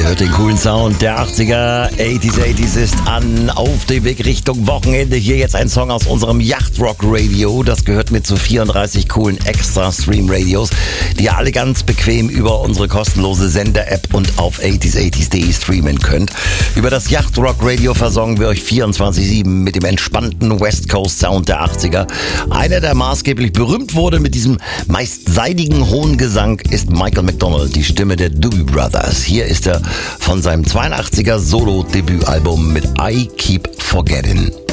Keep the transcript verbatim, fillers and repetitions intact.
hört den coolen Sound der achtziger. achtziger, achtziger ist an, auf dem Weg Richtung Wochenende. Hier jetzt ein Song aus unserem Yachtrock Radio. Das gehört mit zu vierunddreißig coolen Extra-Stream-Radios, die ihr alle ganz bequem über unsere kostenlose Sender-App und auf achtziger achtziger punkt de streamen könnt. Über das Yachtrock Radio versorgen wir euch vierundzwanzig sieben mit dem entspannten West Coast Sound der achtziger. Einer, der maßgeblich berühmt wurde mit diesem meist seidigen hohen Gesang, ist Michael McDonald, die Stimme der Doobie Brothers. Hier ist er von seinem zweiundachtziger Solo-Debütalbum mit I Keep Forgetting.